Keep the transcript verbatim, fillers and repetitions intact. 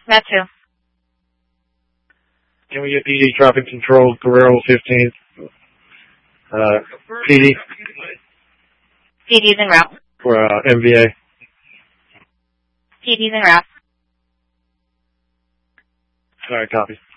That too. Can we get P D traffic control, Guerrero fifteenth? Uh, P D? P D's en route. For uh, M V A. P D's en route. All right, copy.